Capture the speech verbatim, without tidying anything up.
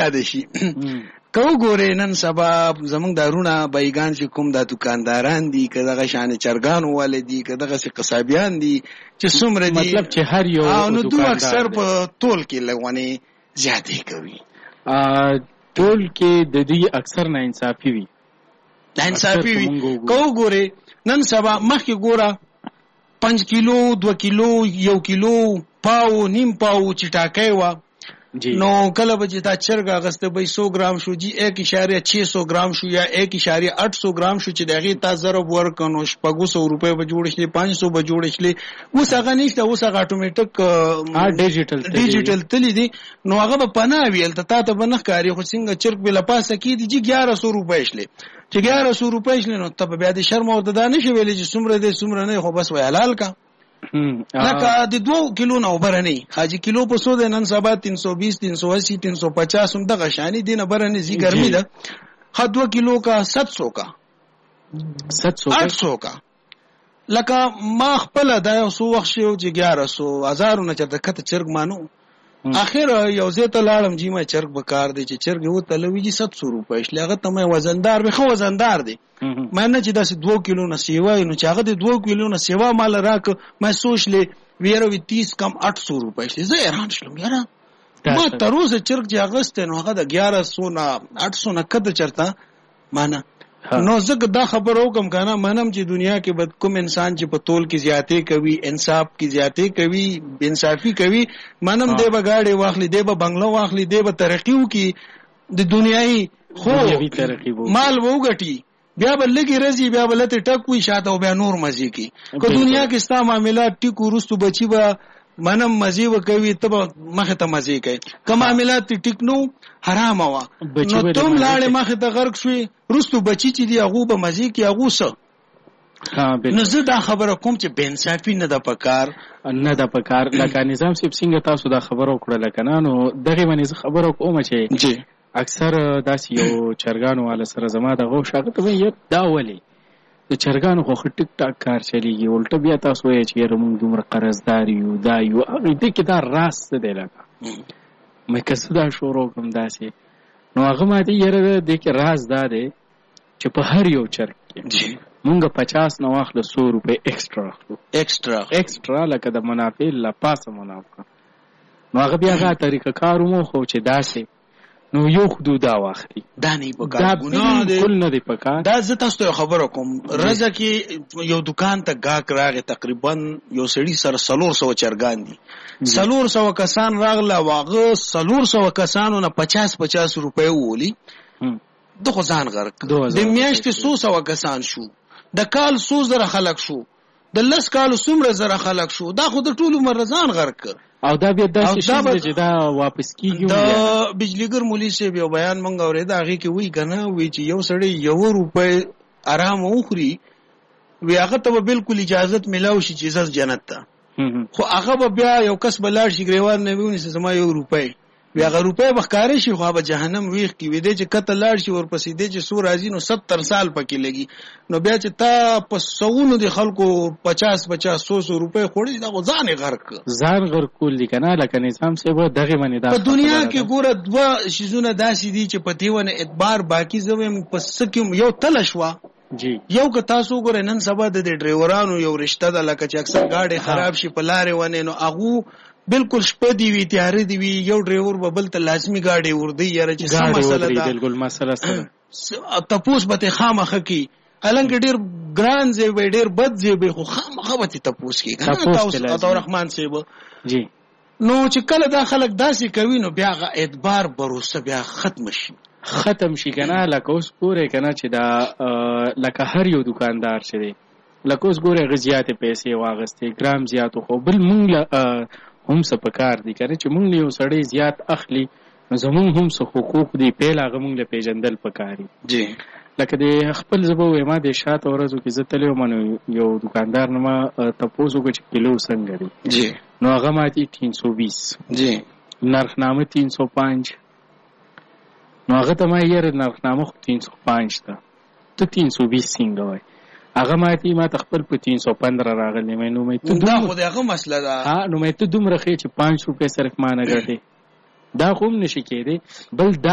یاد شي کو ګورې نن سبا زمونږ دارونه بایګان چې کوم د دکانداران دي که دغه شانې چرګانو والے دي که دغسې قصابیان دي چې څومره دي مطلب چې هر یو نو دوی اکثر په تول کې لږ زیاتې کوي. تول کې د دوی اکثر نا انصافي وي ناانصافي وي. که وګورې نن سبا مخکې ګوره پنځ کیلو دوه کیلو یو کیلو پاو نیم پاو چې ټاکی وه نو کله به چې دا چرګ اغسته به سو ګرام شو جی ایک اشاریه چھ سو ګرام شو یا ایک اشاریه آٹھ سو ګرام شو چې د هغې تا ضرب ورکړه نو شپږو سو روپۍ به جوړې شلې پنځ سو به جوړې شلې. اوس هغه نشته، اوس هغه اټومیټک ډیجیټل تللی دی نو هغه به پناه وي هلته تا ته به نه ښکاري خو څنګه چرګ به له پاسه کېدي جي ګیاره سو روپۍ شلې چې ګیاره سو روپۍ شلې نو ته به بیا د شرم ورته دا نه شي ویلی چې څومره دی څومره نه خو بس وی حلال کا لکه د دوو کیلو نه اوبره نه حاجي کیلو په سو دی نن سبا تین سو بیس تین سو اسی تین سو پچاس هم دغه شانې دی نه بره نه ځي ګرمي ده ښه دوه کیلو کا ست سو کا آٹھ سو کا لکه ما خپله دا یو څو وخت شی و چې ګیاره سو هزارو نه چېرته کته چرګ مانو اخر یو ځای ته لاړم جي ما چرګ به کار دی چې چرګ یې وتله وي جي ست سو روپۍ شلې هغه ته مې وزندار وي ښه وزندار دی ما نه چې داسې دوه کیلو نه سیوا نو چې هغه د دوه کیلو نه سیوا ماله راکړه ما سوچ لې ویره وي تیس کم آٹھ سو روپۍ شلې زه حیران شلم یاره ما تر اوسه چرګ چې اغستی نو هغه د ګیاره سو نه آٹھ سو نه کته چېرته مانه نو زه دا خبر وکم که نه منم چې دنیا کې به کوم انسان چې په تول کې زیاتې کوي انصاف کې زیاتې کوي انصافي کوي منم دی به ګاډې واخلي دی به بنګله واخلي دی به ترقي وکړي د دنیایي خو مال به وګټي بیا به لږې رځي بیا به لتې ټک وي شاته او بیا نور مزې کوي که دنیا کې ستا معاملات ټیک وروستو بچي به منم مزې به کوي ته به مخې ته مزې کوي که معاملات ټیک نو حرامه وه نو ته هم لاړې مخې ته غرق شوې وروستو بچي چې دي هغو به مزې کوي هغو څه نو زه دا خبره کوم چې بې انصافي نه ده په کار نه ده په کار لکه نظام صاحب څنګه تاسو دا خبره وکړله که نه نو دغې باندې زه خبره کومه چې اکثر داسې یو چرګانو والا سره زما دغه وشو هغه ته به یې دا ولې د چرګانو خو ښه ټیک ټاک کار چلېږي الټه بیا تاسو وایئ چې یاره موږ دومره قرضدار یو دا یو دې کې دا راز څه دی لکه مې که څه دا شروع کړم داسې نو هغه ماته یاره دې کې راز دا دی چې په هر یو چرګ کې مونږ پچاس نه واخله سو روپۍ ایکسټرا اخلو ایکسټرا ایکسټرا لکه د منافع له پاسه منافع نو هغه بیا هغه طریقه کار ومو خو چې داسې نو یو خدو دا واخلي دا نه په کار ګناه دی کل نه دی په کار دا زه تاسو ته خبره کوم رضا کې یو دکان ته ګاک راغی تقریبا یو سړي سره څلور سوه چرګان دي څلور سوه کسان راغله او هغه څلور سوه کسانو نه پچاس پچاس روپۍ وولي ده خو ځان غرق د میاشتې څو سوه کسان شو د کال څو زره خلک شو د لس کالو څومره زره خلک شو دا خو د ټول عمر ځان غرق کړ او دا بیا داسې شي چې دا واپس کېږي د بجلیګر مولي صاحب یو بیان موږ اورېده هغې کې وایي که نه وایي چې یو سړی یوه روپۍ ارامه وخوري وی هغه ته به بلکل اجازت میلاو شي چې ځه جنت ته خو هغه به بیا یو کس به لاړ شي ګریوان نه ونیسي زما یو روپۍ وی هغه روپۍ به ښکاره شي خو هغه به جهنم ویښ کړي وی دی چې کته لاړ شي ورپسې دی چې څو راځي نو ستر سال پکې لګي نو بیا چې تا په سوونو د خلکو پچاس پچاس سو سو روپۍ خوړي دا خو ځان یې غرق کړه ځان غرق کول دي که نه لکه نظام صاحب دغې باندې دا په دنیا کې ګوره دوه شیزونه داسې دي چې په دې ونه اعتبار باقي زه وایم په څه کې یو تله شوه جی یو که تاسو ګورئ نن سبا د دې ډریورانو یو رشته ده لکه چې اکثر ګاډې خراب شي په لارې ونې نو هغو بالکل شپه دی وي تیاره دی وي یو ډریور به بل ته لازمي ګاډی وردی یاره چې څه مسله ده بالکل مسله سره تپوس به ترې خامخه کي حالانکه ډېر ګران ځای وی ډېر بد ځای وی خو خامخه به ترې تپوس کي عطاورحمان صاحب جی نو چې کله دا خلک داسې کوي نو بیا هغه اعتبار بروسه بیا ختم شي ختم شي که نه لکه اوس ګورئ که نه چې دا لکه هر یو دکاندار چې دی لکه اوس ګورئ هغه زیاتې پیسې واغستې ګرام زیاتو خو بل مونږ هم څه په کار دي که نه چې مونږ له یو سړی زیات اخلي نو زمونږ هم څه حقوق دي پیل هغه مونږ له پېژندل په کار دي جی لکه د خپل زه به ووایم د شاته ورځو کې زه تللی وم نو یو دکاندار نه ما تپوس وکړه چې کیلو څنګه دی جی نو هغه ماتې تین سو بیس جی نرخنامه تین سو پانچ نو هغه ته ما یاره نرخنامه خو تین سو پانچ ده ته تین سو بیس څنګه وایي هغه ماته ما ته خپل په تین سو پندره راغلی مې نو مې ته دا خو د هغه مسله ده ها نو مې ته دومره ښې چې پانچ روپۍ صرف ما نه ګټې دا خو هم نشي کېدی بل دا